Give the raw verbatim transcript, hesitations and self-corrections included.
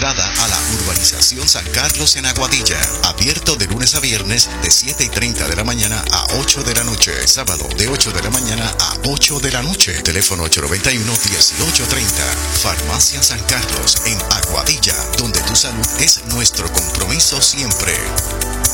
entrada a la urbanización San Carlos en Aguadilla. Abierto de lunes a viernes de siete y treinta de la mañana a ocho de la noche. Sábado de ocho de la mañana a ocho de la noche. Teléfono ocho nueve uno, uno ocho tres cero. Farmacia San Carlos en Aguadilla, donde tu salud es nuestro compromiso siempre.